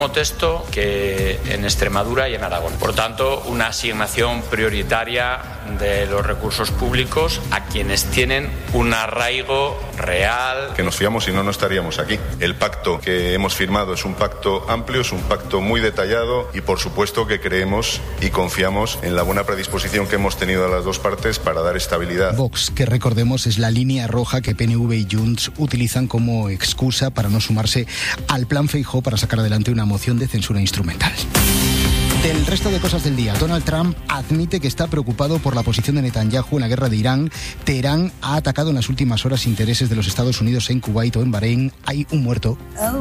texto que en Extremadura y en Aragón. Por tanto, una asignación prioritaria de los recursos públicos a quienes tienen un arraigo real. Que nos fiamos y no estaríamos aquí. El pacto que hemos firmado es un pacto amplio, es un pacto muy detallado y por supuesto que creemos y confiamos en la buena predisposición que hemos tenido a las dos partes para dar estabilidad. Vox, que recordemos es la línea roja que PNV y Junts utilizan como excusa para no sumarse al plan Feijóo para sacar adelante una moción de censura instrumental. Del resto de cosas del día, Donald Trump admite que está preocupado por la posición de Netanyahu en la guerra de Irán. Teherán ha atacado en las últimas horas intereses de los Estados Unidos en Kuwait o en Bahrein. Hay un muerto.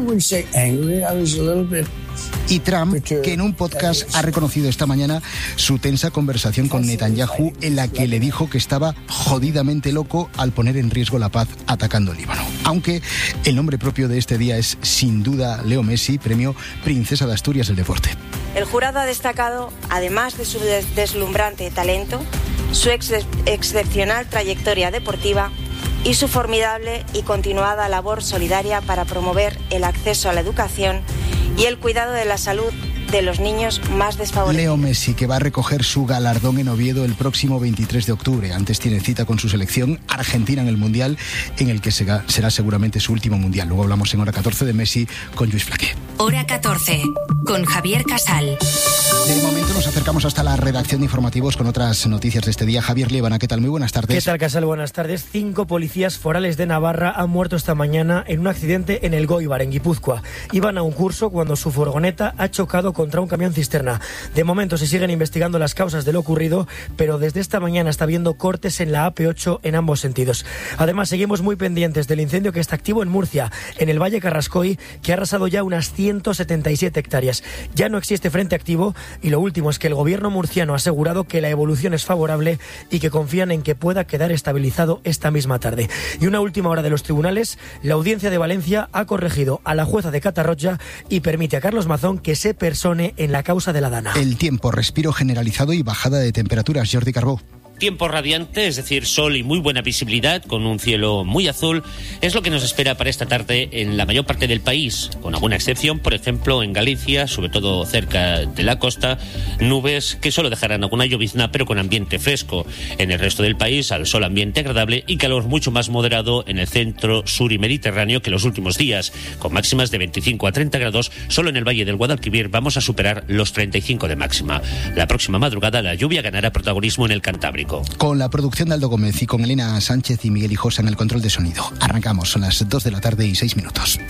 Y Trump, que en un podcast ha reconocido esta mañana su tensa conversación con Netanyahu en la que le dijo que estaba jodidamente loco al poner en riesgo la paz atacando Líbano. Aunque el nombre propio de este día es sin duda Leo Messi, premio Princesa de Asturias del deporte. El jurado ha destacado, además de su deslumbrante talento, su excepcional trayectoria deportiva y su formidable y continuada labor solidaria para promover el acceso a la educación y el cuidado de la salud de los niños más desfavorecidos. Leo Messi, que va a recoger su galardón en Oviedo el próximo 23 de octubre. Antes tiene cita con su selección Argentina en el Mundial, en el que será seguramente su último Mundial. Luego hablamos en Hora 14 de Messi con Lluís Flaqué. Hora 14, con Javier Casal. De momento nos acercamos hasta la redacción de informativos con otras noticias de este día. Javier Liébana, ¿qué tal? Muy buenas tardes. ¿Qué tal, Casal? Buenas tardes. 5 policías forales de Navarra han muerto esta mañana en un accidente en el Goibar, en Guipúzcoa. Iban a un curso cuando su furgoneta ha chocado contra un camión cisterna. De momento se siguen investigando las causas de lo ocurrido, pero desde esta mañana está habiendo cortes en la AP8 en ambos sentidos. Además, seguimos muy pendientes del incendio que está activo en Murcia, en el Valle Carrascoy, que ha arrasado ya unas 177 hectáreas. Ya no existe frente activo y lo último es que el gobierno murciano ha asegurado que la evolución es favorable y que confían en que pueda quedar estabilizado esta misma tarde. Y una última hora de los tribunales, la Audiencia de Valencia ha corregido a la jueza de Catarroja y permite a Carlos Mazón que se persone en la causa de la Dana. El tiempo, respiro generalizado y bajada de temperaturas. Jordi Carbó. Tiempo radiante, es decir, sol y muy buena visibilidad, con un cielo muy azul, es lo que nos espera para esta tarde en la mayor parte del país, con alguna excepción, por ejemplo, en Galicia, sobre todo cerca de la costa, nubes que solo dejarán alguna llovizna, pero con ambiente fresco. En el resto del país, al sol ambiente agradable y calor mucho más moderado en el centro, sur y mediterráneo que los últimos días, con máximas de 25 a 30 grados, solo en el Valle del Guadalquivir vamos a superar los 35 de máxima. La próxima madrugada la lluvia ganará protagonismo en el Cantábrico. Con la producción de Aldo Gómez y con Elena Sánchez y Miguel Hijosa en el control de sonido. Arrancamos, son las 2 de la tarde y 6 minutos.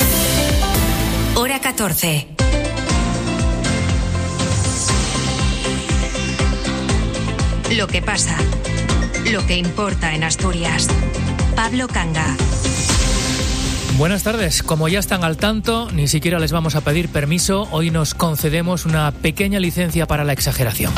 Hora 14. Lo que pasa, lo que importa en Asturias. Pablo Canga. Buenas tardes. Como ya están al tanto, ni siquiera les vamos a pedir permiso. Hoy nos concedemos una pequeña licencia para la exageración.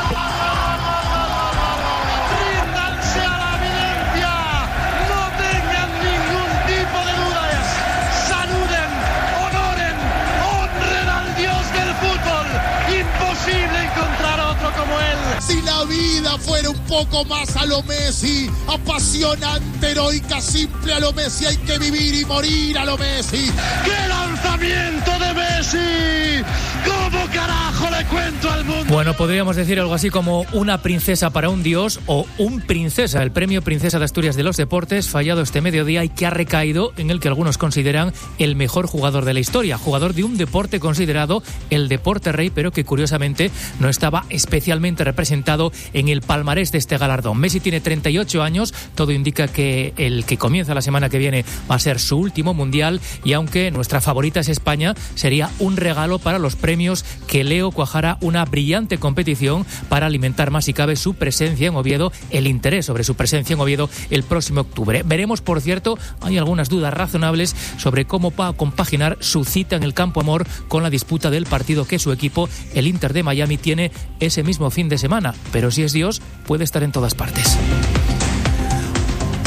Si la vida fuera un poco más a lo Messi, apasionante, heroica, simple a lo Messi, hay que vivir y morir a lo Messi. ¡Qué lanzamiento de Messi! ¿Cómo carajo le cuento al mundo? Bueno, podríamos decir algo así como una princesa para un dios o un princesa, el premio Princesa de Asturias de los Deportes, fallado este mediodía y que ha recaído en el que algunos consideran el mejor jugador de la historia, jugador de un deporte considerado el deporte rey, pero que curiosamente no estaba especialmente representado en el palmarés de este galardón. Messi tiene 38 años, todo indica que el que comienza la semana que viene va a ser su último mundial y aunque nuestra favorita es España, sería un regalo para los premios que Leo cuajara una brillante competición para alimentar más si cabe su presencia en Oviedo, el interés sobre su presencia en Oviedo el próximo octubre. Veremos, por cierto, hay algunas dudas razonables sobre cómo va a compaginar su cita en el Campo Amor con la disputa del partido que su equipo, el Inter de Miami, tiene ese mismo fin de semana. Pero si es Dios, puede estar en todas partes.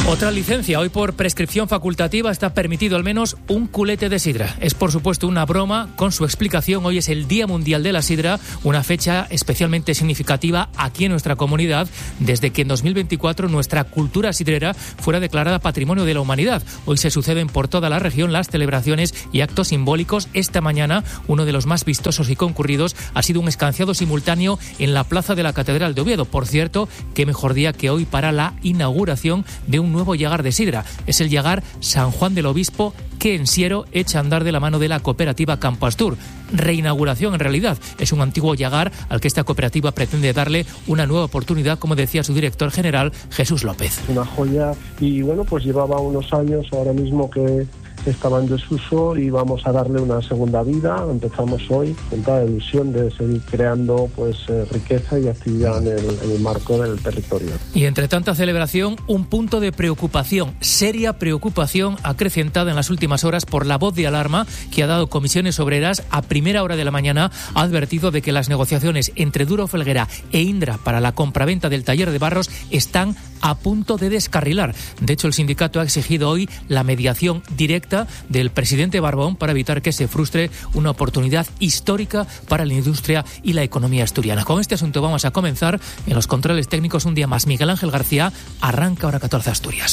Otra licencia, hoy por prescripción facultativa está permitido al menos un culete de sidra. Es por supuesto una broma con su explicación. Hoy es el Día Mundial de la Sidra, una fecha especialmente significativa aquí en nuestra comunidad, desde que en 2024 nuestra cultura sidrera fuera declarada Patrimonio de la Humanidad. Hoy se suceden por toda la región las celebraciones y actos simbólicos. Esta mañana uno de los más vistosos y concurridos ha sido un escanciado simultáneo en la plaza de la Catedral de Oviedo. Por cierto, qué mejor día que hoy para la inauguración de un nuevo llagar de sidra. Es el llagar San Juan del Obispo, que en Siero echa a andar de la mano de la cooperativa Campo Astur. Reinauguración en realidad. Es un antiguo llagar al que esta cooperativa pretende darle una nueva oportunidad, como decía su director general, Jesús López. Una joya y bueno, pues llevaba unos años ahora mismo que estaba en desuso y vamos a darle una segunda vida. Empezamos hoy con toda la ilusión de seguir creando riqueza y actividad en el marco del territorio. Y entre tanta celebración, un punto de preocupación, seria preocupación acrecentada en las últimas horas por la voz de alarma que ha dado Comisiones Obreras. A primera hora de la mañana ha advertido de que las negociaciones entre Duro Felguera e Indra para la compraventa del taller de Barros están a punto de descarrilar. De hecho, el sindicato ha exigido hoy la mediación directa del presidente Barbón para evitar que se frustre una oportunidad histórica para la industria y la economía asturiana. Con este asunto vamos a comenzar en los controles técnicos un día más. Miguel Ángel García, arranca hora 14 Asturias.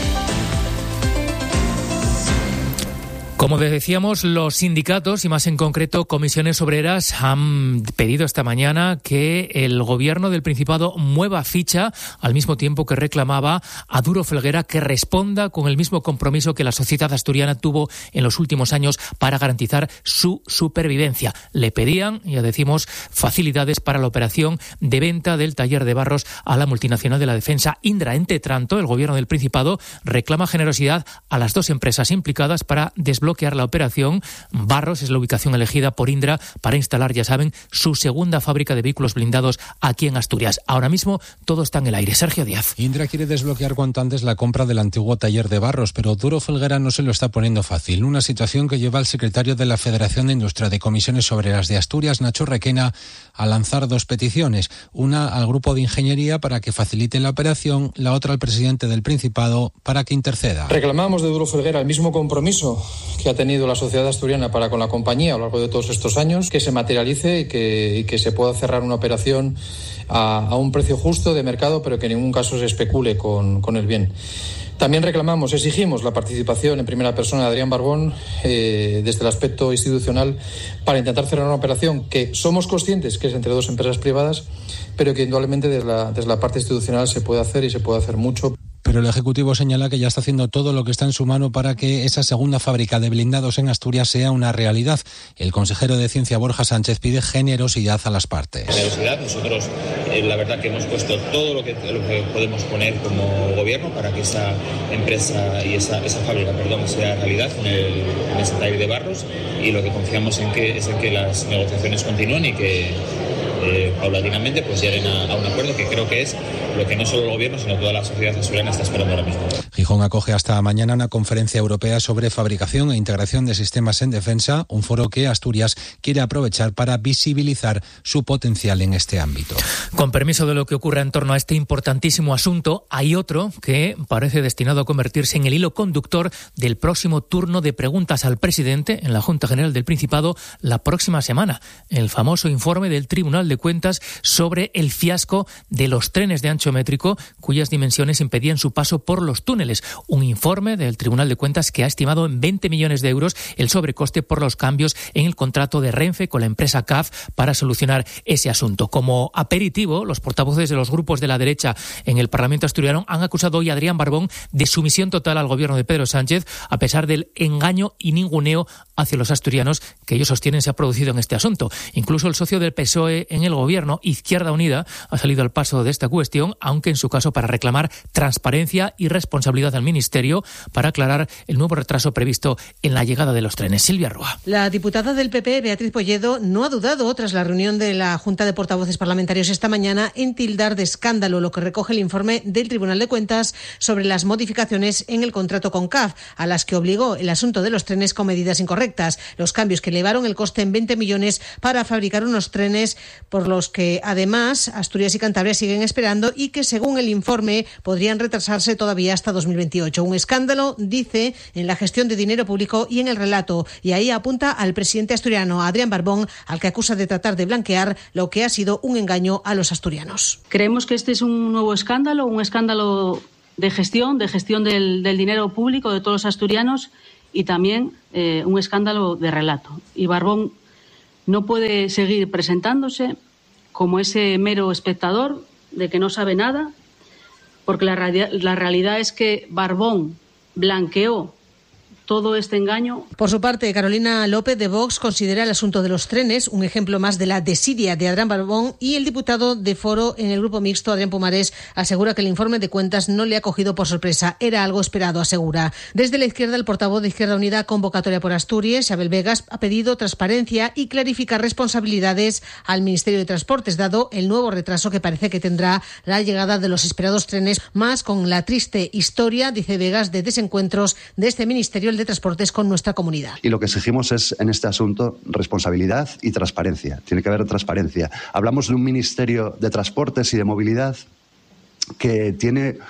Como decíamos, los sindicatos y más en concreto Comisiones Obreras han pedido esta mañana que el gobierno del Principado mueva ficha, al mismo tiempo que reclamaba a Duro Felguera que responda con el mismo compromiso que la sociedad asturiana tuvo en los últimos años para garantizar su supervivencia. Le pedían, ya decimos, facilidades para la operación de venta del taller de Barros a la multinacional de la defensa Indra. Entre tanto, el gobierno del Principado reclama generosidad a las dos empresas implicadas para desbloquear la operación. Barros es la ubicación elegida por Indra para instalar, ya saben, su segunda fábrica de vehículos blindados aquí en Asturias. Ahora mismo todo está en el aire. Sergio Díaz. Indra quiere desbloquear cuanto antes la compra del antiguo taller de Barros, pero Duro Felguera no se lo está poniendo fácil. Una situación que lleva al secretario de la Federación de Industria de Comisiones Obreras de Asturias, Nacho Requena, a lanzar dos peticiones. Una al grupo de ingeniería para que facilite la operación, la otra al presidente del Principado para que interceda. Reclamamos de Duro Felguera el mismo compromiso que ha tenido la sociedad asturiana para con la compañía a lo largo de todos estos años, que se materialice y que se pueda cerrar una operación a un precio justo de mercado, pero que en ningún caso se especule con el bien. También exigimos la participación en primera persona de Adrián Barbón desde el aspecto institucional para intentar cerrar una operación que somos conscientes que es entre dos empresas privadas, pero que indudablemente desde la parte institucional se puede hacer y se puede hacer mucho. Pero el Ejecutivo señala que ya está haciendo todo lo que está en su mano para que esa segunda fábrica de blindados en Asturias sea una realidad. El consejero de Ciencia, Borja Sánchez, pide generosidad a las partes. Generosidad. Nosotros, la verdad que hemos puesto todo lo que podemos poner como gobierno para que esa empresa y esa fábrica, sea realidad en ese taller de Barros, y lo que confiamos es en que las negociaciones continúen y que paulatinamente lleguen a un acuerdo, que creo que es lo que no solo el gobierno sino toda la sociedad asturiana está esperando ahora mismo. Gijón acoge hasta mañana una conferencia europea sobre fabricación e integración de sistemas en defensa, un foro que Asturias quiere aprovechar para visibilizar su potencial en este ámbito. Con permiso de lo que ocurra en torno a este importantísimo asunto, hay otro que parece destinado a convertirse en el hilo conductor del próximo turno de preguntas al presidente en la Junta General del Principado la próxima semana. El famoso informe del Tribunal de Cuentas sobre el fiasco de los trenes de ancho métrico cuyas dimensiones impedían su paso por los túneles. Un informe del Tribunal de Cuentas que ha estimado en 20 millones de euros el sobrecoste por los cambios en el contrato de Renfe con la empresa CAF para solucionar ese asunto. Como aperitivo, los portavoces de los grupos de la derecha en el Parlamento asturiano han acusado hoy a Adrián Barbón de sumisión total al gobierno de Pedro Sánchez, a pesar del engaño y ninguneo hacia los asturianos que ellos sostienen se ha producido en este asunto. Incluso el socio del PSOE en el gobierno, Izquierda Unida, ha salido al paso de esta cuestión, aunque en su caso para reclamar transparencia y responsabilidad al Ministerio para aclarar el nuevo retraso previsto en la llegada de los trenes. Silvia Rúa. La diputada del PP, Beatriz Polledo, no ha dudado tras la reunión de la Junta de Portavoces Parlamentarios esta mañana en tildar de escándalo lo que recoge el informe del Tribunal de Cuentas sobre las modificaciones en el contrato con CAF, a las que obligó el asunto de los trenes con medidas incorrectas. rectas. Los cambios que elevaron el coste en 20 millones para fabricar unos trenes por los que además Asturias y Cantabria siguen esperando y que según el informe podrían retrasarse todavía hasta 2028. Un escándalo, dice, en la gestión de dinero público y en el relato. Y ahí apunta al presidente asturiano, Adrián Barbón, al que acusa de tratar de blanquear lo que ha sido un engaño a los asturianos. Creemos que este es un nuevo escándalo, un escándalo de gestión del dinero público de todos los asturianos y también un escándalo de relato. Y Barbón no puede seguir presentándose como ese mero espectador de que no sabe nada, porque la realidad es que Barbón blanqueó todo este engaño. Por su parte, Carolina López de Vox considera el asunto de los trenes un ejemplo más de la desidia de Adrián Barbón, y el diputado de Foro en el Grupo Mixto, Adrián Pumares, asegura que el informe de cuentas no le ha cogido por sorpresa. Era algo esperado, asegura. Desde la izquierda, el portavoz de Izquierda Unida, Convocatoria por Asturias, Abel Vegas, ha pedido transparencia y clarificar responsabilidades al Ministerio de Transportes, dado el nuevo retraso que parece que tendrá la llegada de los esperados trenes, más con la triste historia, dice Vegas, de desencuentros de este Ministerio de Transportes con nuestra comunidad. Y lo que exigimos es, en este asunto, responsabilidad y transparencia. Tiene que haber transparencia. Hablamos de un Ministerio de Transportes y de Movilidad que tiene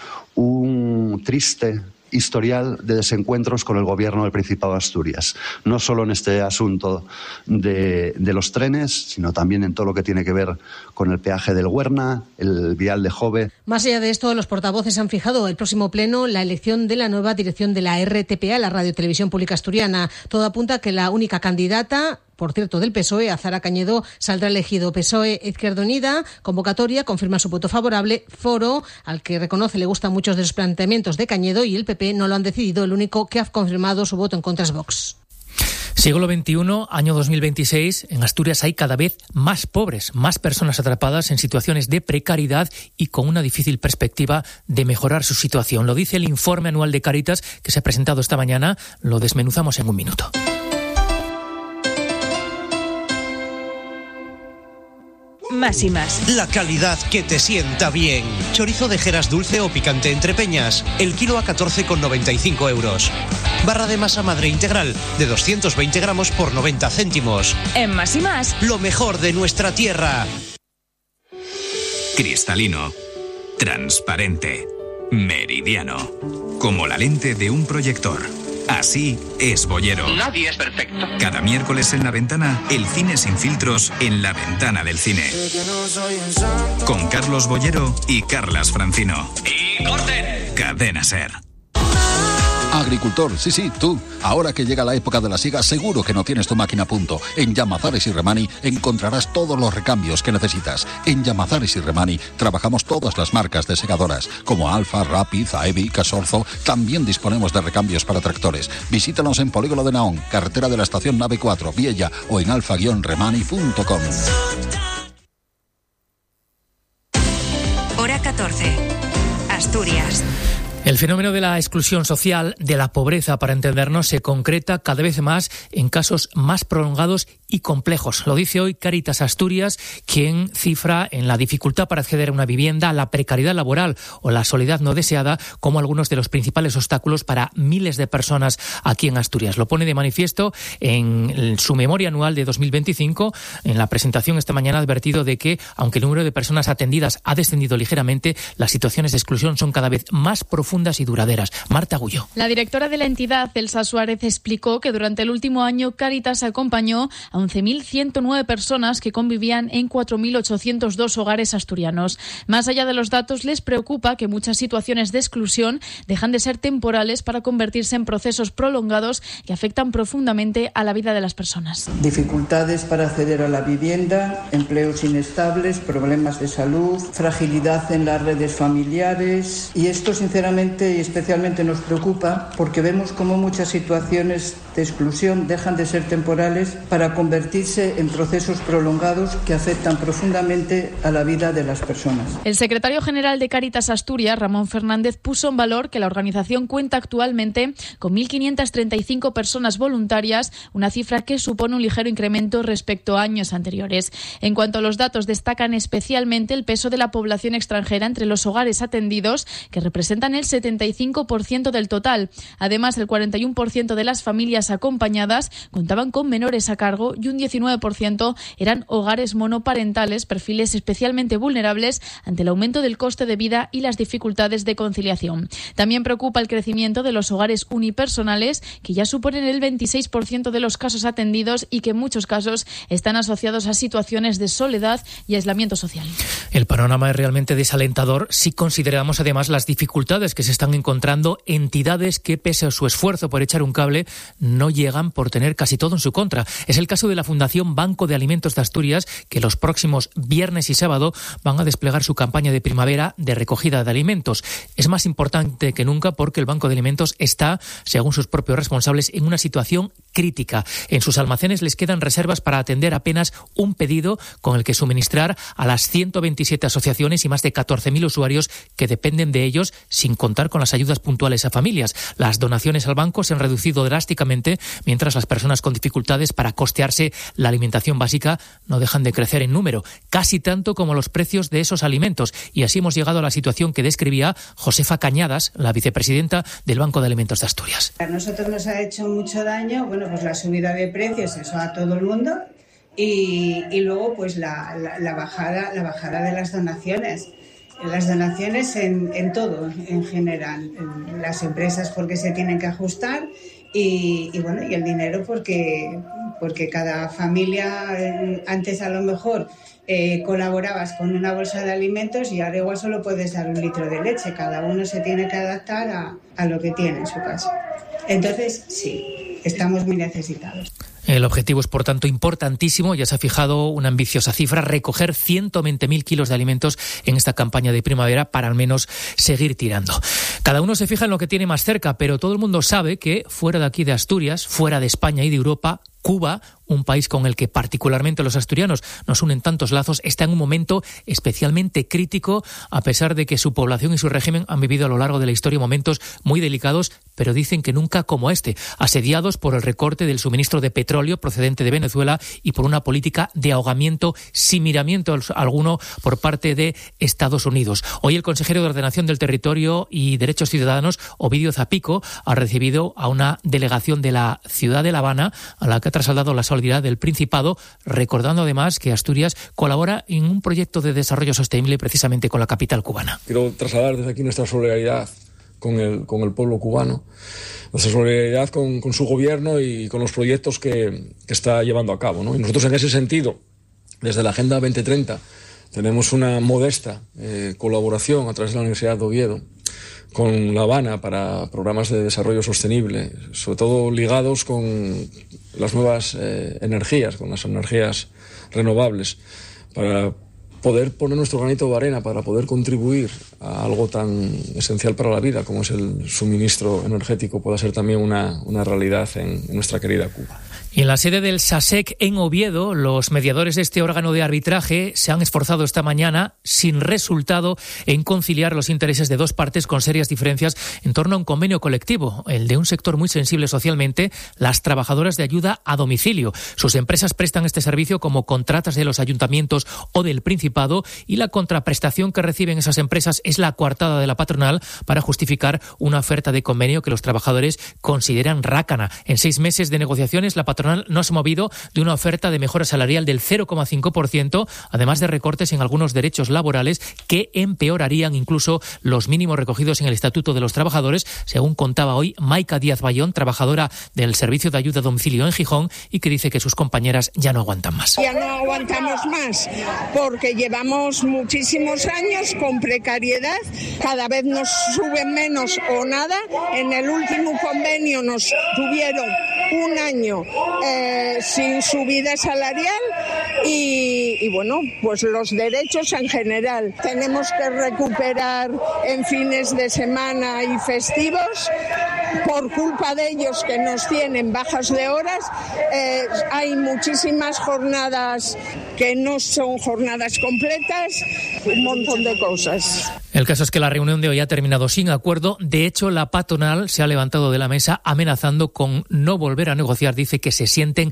un triste historial de desencuentros con el gobierno del Principado de Asturias, no solo en este asunto de los trenes, sino también en todo lo que tiene que ver con el peaje del Huerna, el vial de Jove. Más allá de esto, los portavoces han fijado el próximo pleno la elección de la nueva dirección de la RTPA, la Radio Televisión Pública Asturiana. Todo apunta a que la única candidata, por cierto, del PSOE, Azara Cañedo, saldrá elegido. PSOE, Izquierda Unida, Convocatoria, confirma su voto favorable. Foro, al que reconoce le gustan muchos de los planteamientos de Cañedo, y el PP no lo han decidido. El único que ha confirmado su voto en contra es Vox. Siglo XXI, año 2026, en Asturias hay cada vez más pobres, más personas atrapadas en situaciones de precariedad y con una difícil perspectiva de mejorar su situación. Lo dice el informe anual de Cáritas que se ha presentado esta mañana. Lo desmenuzamos en un minuto. Más y más. La calidad que te sienta bien. Chorizo de Jeras dulce o picante entre peñas. El kilo a 14,95 euros. Barra de masa madre integral de 220 gramos por 90 céntimos. En Más y más. Lo mejor de nuestra tierra. Cristalino. Transparente. Meridiano. Como la lente de un proyector. Así es Bollero. Nadie es perfecto. Cada miércoles en La Ventana, el cine sin filtros en la ventana del cine. Con Carlos Bollero y Carlas Francino. ¡Y corten! Cadena SER. Agricultor, sí, tú. Ahora que llega la época de la siega, seguro que no tienes tu máquina a punto. En Llamazares y Remani encontrarás todos los recambios que necesitas. En Llamazares y Remani trabajamos todas las marcas de segadoras, como Alfa, Rapid, Aevi, Casorzo. También disponemos de recambios para tractores. Visítanos en Polígono de Naón, carretera de la estación Nave 4, Viella, o en alfa-remani.com. Hora 14. Asturias. El fenómeno de la exclusión social, de la pobreza, para entendernos, se concreta cada vez más en casos más prolongados y complejos. Lo dice hoy Cáritas Asturias, quien cifra en la dificultad para acceder a una vivienda, la precariedad laboral o la soledad no deseada como algunos de los principales obstáculos para miles de personas aquí en Asturias. Lo pone de manifiesto en su memoria anual de 2025. En la presentación esta mañana ha advertido de que, aunque el número de personas atendidas ha descendido ligeramente, las situaciones de exclusión son cada vez más profundas y duraderas. Marta Agullo. La directora de la entidad, Elsa Suárez, explicó que durante el último año Cáritas acompañó a 11.109 personas que convivían en 4.802 hogares asturianos. Más allá de los datos, les preocupa que muchas situaciones de exclusión dejan de ser temporales para convertirse en procesos prolongados que afectan profundamente a la vida de las personas. Dificultades para acceder a la vivienda, empleos inestables, problemas de salud, fragilidad en las redes familiares, y esto sinceramente y especialmente nos preocupa porque vemos cómo muchas situaciones de exclusión dejan de ser temporales para convertirse en procesos prolongados que afectan profundamente a la vida de las personas. El secretario general de Cáritas Asturias, Ramón Fernández, puso en valor que la organización cuenta actualmente con 1.535 personas voluntarias, una cifra que supone un ligero incremento respecto a años anteriores. En cuanto a los datos, destacan especialmente el peso de la población extranjera entre los hogares atendidos, que representan el 75% del total. Además, el 41% de las familias caritas acompañadas contaban con menores a cargo y un 19% eran hogares monoparentales, perfiles especialmente vulnerables ante el aumento del coste de vida y las dificultades de conciliación. También preocupa el crecimiento de los hogares unipersonales, que ya suponen el 26% de los casos atendidos y que en muchos casos están asociados a situaciones de soledad y aislamiento social. El panorama es realmente desalentador si consideramos además las dificultades que se están encontrando entidades que, pese a su esfuerzo por echar un cable, no llegan por tener casi todo en su contra. Es el caso de la Fundación Banco de Alimentos de Asturias, que los próximos viernes y sábado van a desplegar su campaña de primavera de recogida de alimentos. Es más importante que nunca porque el Banco de Alimentos está, según sus propios responsables, en una situación crítica. En sus almacenes les quedan reservas para atender apenas un pedido con el que suministrar a las 127 asociaciones y más de 14.000 usuarios que dependen de ellos, sin contar con las ayudas puntuales a familias. Las donaciones al banco se han reducido drásticamente, mientras las personas con dificultades para costearse la alimentación básica no dejan de crecer en número, casi tanto como los precios de esos alimentos. Y así hemos llegado a la situación que describía Josefa Cañadas, la vicepresidenta del Banco de Alimentos de Asturias. A nosotros nos ha hecho mucho daño, pues la subida de precios, eso a todo el mundo, y luego pues la bajada de las donaciones. Las donaciones en todo, en general. Las empresas porque se tienen que ajustar y el dinero porque cada familia, antes a lo mejor colaborabas con una bolsa de alimentos y ahora igual solo puedes dar 1 litro de leche. Cada uno se tiene que adaptar a lo que tiene en su casa. Entonces, sí, estamos muy necesitados. El objetivo es, por tanto, importantísimo. Ya se ha fijado una ambiciosa cifra: recoger 120.000 kilos de alimentos en esta campaña de primavera para al menos seguir tirando. Cada uno se fija en lo que tiene más cerca, pero todo el mundo sabe que fuera de aquí de Asturias, fuera de España y de Europa, Cuba, un país con el que particularmente los asturianos nos unen tantos lazos, está en un momento especialmente crítico, a pesar de que su población y su régimen han vivido a lo largo de la historia momentos muy delicados, pero dicen que nunca como este, asediados por el recorte del suministro de petróleo procedente de Venezuela y por una política de ahogamiento sin miramiento alguno por parte de Estados Unidos. Hoy el consejero de Ordenación del Territorio y Derechos Ciudadanos, Ovidio Zapico, ha recibido a una delegación de la ciudad de La Habana, a la que ha trasladado la solidaridad del Principado, recordando además que Asturias colabora en un proyecto de desarrollo sostenible precisamente con la capital cubana. Quiero trasladar desde aquí nuestra solidaridad con el pueblo cubano, nuestra solidaridad con su gobierno y con los proyectos que está llevando a cabo, ¿no? Y nosotros en ese sentido, desde la Agenda 2030, tenemos una modesta colaboración a través de la Universidad de Oviedo con La Habana para programas de desarrollo sostenible, sobre todo ligados con las nuevas energías, con las energías renovables, para poder poner nuestro granito de arena, para poder contribuir a algo tan esencial para la vida como es el suministro energético, pueda ser también una realidad en nuestra querida Cuba. Y en la sede del SASEC en Oviedo, los mediadores de este órgano de arbitraje se han esforzado esta mañana, sin resultado, en conciliar los intereses de dos partes con serias diferencias en torno a un convenio colectivo, el de un sector muy sensible socialmente, las trabajadoras de ayuda a domicilio. Sus empresas prestan este servicio como contratas de los ayuntamientos o del Principado, y la contraprestación que reciben esas empresas es la coartada de la patronal para justificar una oferta de convenio que los trabajadores consideran rácana. En 6 meses de negociaciones, la patronal no se ha movido de una oferta de mejora salarial del 0,5%, además de recortes en algunos derechos laborales que empeorarían incluso los mínimos recogidos en el Estatuto de los Trabajadores, según contaba hoy Maica Díaz Bayón, trabajadora del Servicio de Ayuda a Domicilio en Gijón, y que dice que sus compañeras ya no aguantan más. Ya no aguantamos más, porque llevamos muchísimos años con precariedad, cada vez nos suben menos o nada. En el último convenio nos tuvieron un año sin subida salarial y bueno, pues los derechos en general. Tenemos que recuperar en fines de semana y festivos. Por culpa de ellos, que nos tienen bajas de horas, hay muchísimas jornadas que no son jornadas completas, un montón de cosas. El caso es que la reunión de hoy ha terminado sin acuerdo. De hecho, la patronal se ha levantado de la mesa amenazando con no volver a negociar. Dice que se sienten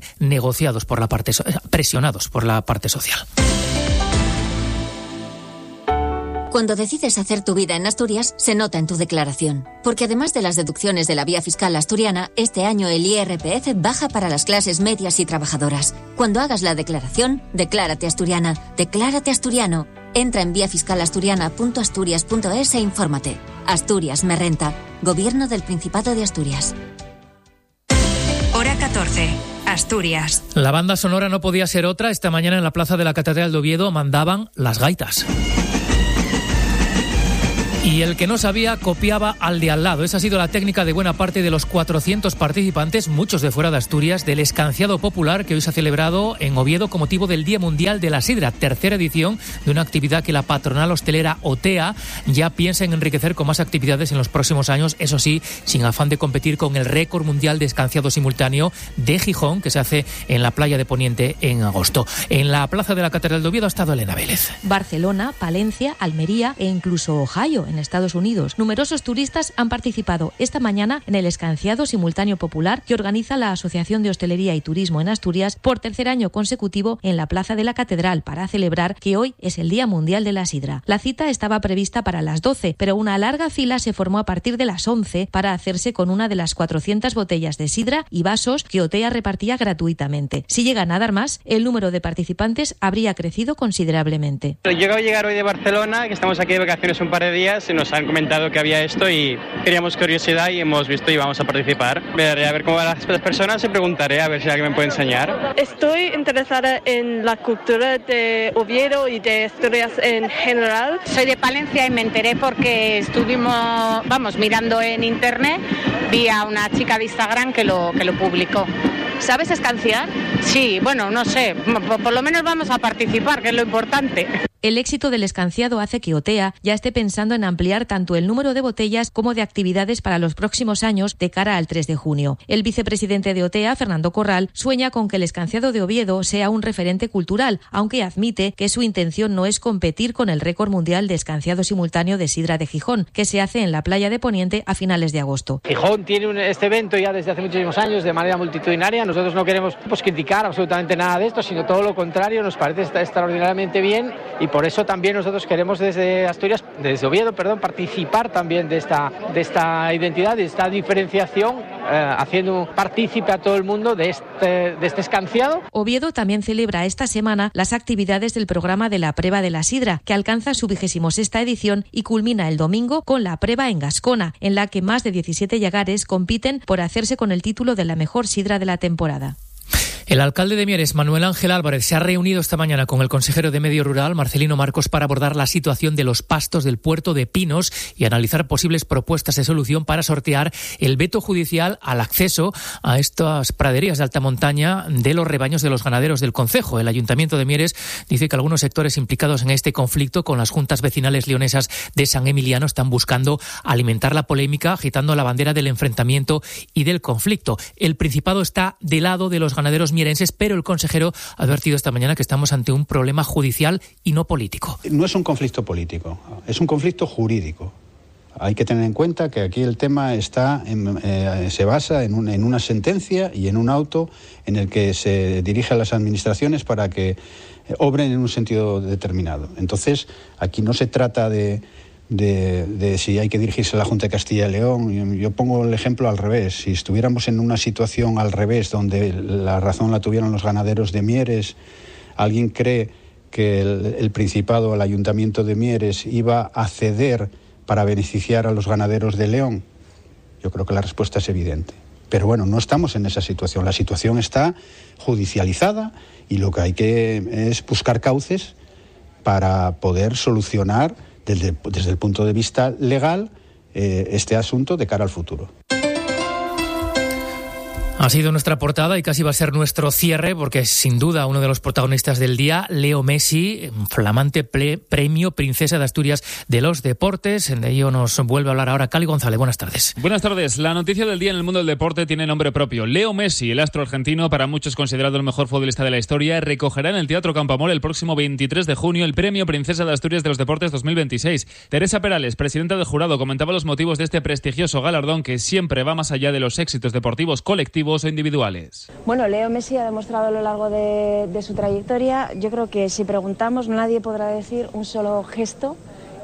presionados por la parte social. Cuando decides hacer tu vida en Asturias, se nota en tu declaración. Porque además de las deducciones de la Vía Fiscal Asturiana, este año el IRPF baja para las clases medias y trabajadoras. Cuando hagas la declaración, declárate asturiana, declárate asturiano. Entra en viafiscalasturiana.asturias.es e infórmate. Asturias me renta. Gobierno del Principado de Asturias. Hora 14. Asturias. La banda sonora no podía ser otra. Esta mañana en la plaza de la Catedral de Oviedo mandaban las gaitas. Y el que no sabía copiaba al de al lado. Esa ha sido la técnica de buena parte de los 400 participantes, muchos de fuera de Asturias, del escanciado popular que hoy se ha celebrado en Oviedo con motivo del Día Mundial de la Sidra, tercera edición de una actividad que la patronal hostelera OTEA ya piensa en enriquecer con más actividades en los próximos años, eso sí, sin afán de competir con el récord mundial de escanciado simultáneo de Gijón, que se hace en la playa de Poniente en agosto. En la plaza de la Catedral de Oviedo ha estado Elena Vélez. Barcelona, Palencia, Almería e incluso Ohio, en Estados Unidos. Numerosos turistas han participado esta mañana en el escanciado simultáneo popular que organiza la Asociación de Hostelería y Turismo en Asturias por tercer año consecutivo en la Plaza de la Catedral para celebrar que hoy es el Día Mundial de la Sidra. La cita estaba prevista para las 12, pero una larga fila se formó a partir de las 11 para hacerse con una de las 400 botellas de sidra y vasos que OTEA repartía gratuitamente. Si llegan a dar más, el número de participantes habría crecido considerablemente. Yo acabo de llegar hoy de Barcelona, que estamos aquí de vacaciones un par de días. Nos han comentado que había esto y teníamos curiosidad y hemos visto y vamos a participar. Veré a ver cómo van las personas y preguntaré a ver si alguien me puede enseñar. Estoy interesada en la cultura de Oviedo y de Asturias en general. Soy de Palencia y me enteré porque estuvimos, mirando en internet, vi a una chica de Instagram que lo publicó. ¿Sabes escanciar? Sí, no sé, por lo menos vamos a participar, que es lo importante. El éxito del escanciado hace que OTEA ya esté pensando en ampliar tanto el número de botellas como de actividades para los próximos años de cara al 3 de junio. El vicepresidente de OTEA, Fernando Corral, sueña con que el escanciado de Oviedo sea un referente cultural, aunque admite que su intención no es competir con el récord mundial de escanciado simultáneo de sidra de Gijón, que se hace en la playa de Poniente a finales de agosto. Gijón tiene este evento ya desde hace muchísimos años de manera multitudinaria. Nosotros no queremos criticar absolutamente nada de esto, sino todo lo contrario, nos parece extraordinariamente bien y por eso también nosotros queremos desde Oviedo, participar también de esta identidad, de esta diferenciación, haciendo partícipe a todo el mundo de este escanciado. Oviedo también celebra esta semana las actividades del programa de la Preba de la Sidra, que alcanza su 26ª edición y culmina el domingo con la Preba en Gascona, en la que más de 17 llagares compiten por hacerse con el título de la mejor sidra de la temporada. El alcalde de Mieres, Manuel Ángel Álvarez, se ha reunido esta mañana con el consejero de Medio Rural, Marcelino Marcos, para abordar la situación de los pastos del puerto de Pinos y analizar posibles propuestas de solución para sortear el veto judicial al acceso a estas praderías de alta montaña de los rebaños de los ganaderos del concejo. El Ayuntamiento de Mieres dice que algunos sectores implicados en este conflicto con las juntas vecinales leonesas de San Emiliano están buscando alimentar la polémica, agitando la bandera del enfrentamiento y del conflicto. El Principado está del lado de los ganaderos mierenses, pero el consejero ha advertido esta mañana que estamos ante un problema judicial y no político. No es un conflicto político, es un conflicto jurídico. Hay que tener en cuenta que aquí el tema se basa en una sentencia y en un auto en el que se dirige a las administraciones para que obren en un sentido determinado. Entonces, aquí no se trata de si hay que dirigirse a la Junta de Castilla y León. Yo pongo el ejemplo al revés. Si estuviéramos en una situación al revés, donde la razón la tuvieran los ganaderos de Mieres, ¿alguien cree que el Principado, el Ayuntamiento de Mieres, iba a ceder para beneficiar a los ganaderos de León? Yo creo que la respuesta es evidente. Pero bueno, no estamos en esa situación. La situación está judicializada y lo que hay que es buscar cauces para poder solucionar desde el punto de vista legal este asunto de cara al futuro. Ha sido nuestra portada y casi va a ser nuestro cierre porque es sin duda uno de los protagonistas del día, Leo Messi, flamante premio Princesa de Asturias de los Deportes. De ello nos vuelve a hablar ahora Cali González. Buenas tardes. Buenas tardes. La noticia del día en el mundo del deporte tiene nombre propio. Leo Messi, el astro argentino, para muchos considerado el mejor futbolista de la historia, recogerá en el Teatro Campo Amor el próximo 23 de junio el premio Princesa de Asturias de los Deportes 2026. Teresa Perales, presidenta del jurado, comentaba los motivos de este prestigioso galardón que siempre va más allá de los éxitos deportivos colectivos o individuales. Bueno, Leo Messi ha demostrado a lo largo de su trayectoria, yo creo que si preguntamos nadie podrá decir un solo gesto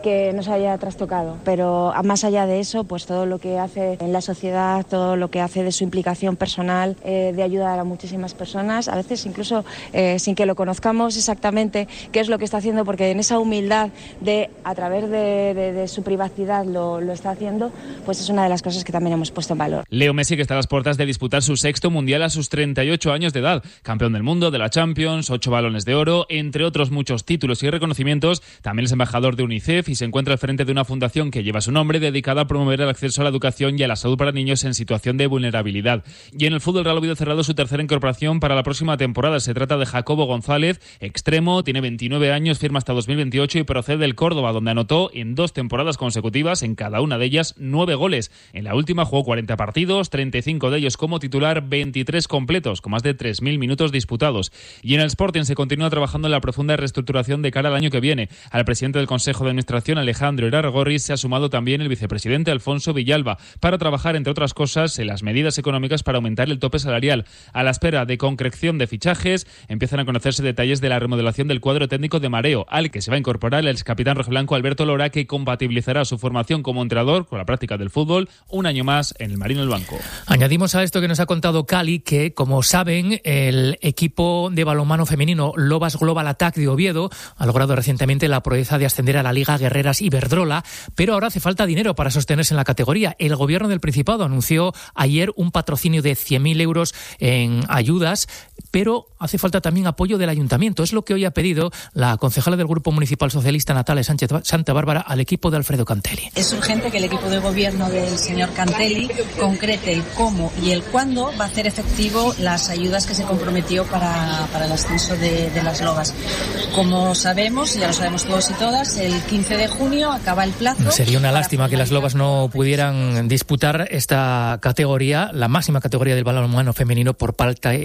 que nos haya trastocado, pero más allá de eso, pues todo lo que hace en la sociedad, todo lo que hace de su implicación personal, de ayudar a muchísimas personas, a veces incluso sin que lo conozcamos exactamente qué es lo que está haciendo, porque en esa humildad de a través de su privacidad lo está haciendo, pues es una de las cosas que también hemos puesto en valor. Leo Messi, que está a las puertas de disputar su 6º mundial a sus 38 años de edad, campeón del mundo, de la Champions, 8 balones de oro, entre otros muchos títulos y reconocimientos. También es embajador de UNICEF y se encuentra al frente de una fundación que lleva su nombre, dedicada a promover el acceso a la educación y a la salud para niños en situación de vulnerabilidad. Y en el fútbol, Real Oviedo ha cerrado su tercera incorporación para la próxima temporada. Se trata de Jacobo González, extremo, tiene 29 años, firma hasta 2028 y procede del Córdoba, donde anotó en 2 temporadas consecutivas, en cada una de ellas 9 goles. En la última jugó 40 partidos, 35 de ellos como titular, 23 completos, con más de 3.000 minutos disputados. Y en el Sporting se continúa trabajando en la profunda reestructuración de cara al año que viene. Al presidente del Consejo de Administración, Alejandro Irarrágorri, se ha sumado también el vicepresidente Alfonso Villalba para trabajar, entre otras cosas, en las medidas económicas para aumentar el tope salarial. A la espera de concreción de fichajes, empiezan a conocerse detalles de la remodelación del cuadro técnico de Mareo, al que se va a incorporar el excapitán rojiblanco Alberto Lora, que compatibilizará su formación como entrenador con la práctica del fútbol un año más en el Marino del Banco. Añadimos a esto que nos ha contado Cali que, como saben, el equipo de balonmano femenino Lobas Global Attack de Oviedo ha logrado recientemente la proeza de ascender a la Liga Guerreras Iberdrola, pero ahora hace falta dinero para sostenerse en la categoría. El Gobierno del Principado anunció ayer un patrocinio de 100.000 euros en ayudas, pero hace falta también apoyo del Ayuntamiento. Es lo que hoy ha pedido la concejala del Grupo Municipal Socialista, Natalia Sánchez Santa Bárbara, al equipo de Alfredo Cantelli. Es urgente que el equipo de gobierno del señor Cantelli concrete el cómo y el cuándo va a hacer efectivo las ayudas que se comprometió para el ascenso de las Lobas. Como sabemos, ya lo sabemos todos y todas, el 15 de junio acaba el plazo. Sería una lástima que las Lobas no pudieran disputar esta categoría, la máxima categoría del balonmano femenino, por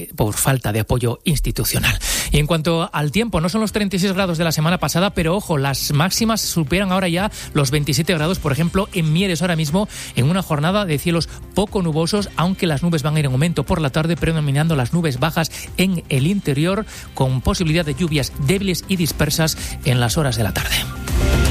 falta de apoyo institucional. Y en cuanto al tiempo, no son los 36 grados de la semana pasada, pero ojo, las máximas superan ahora ya los 27 grados, por ejemplo, en Mieres ahora mismo, en una jornada de cielos poco nubosos, aunque las nubes van a ir en aumento por la tarde, predominando las nubes bajas en el interior, con posibilidad de lluvias débiles y dispersas en las horas de la tarde.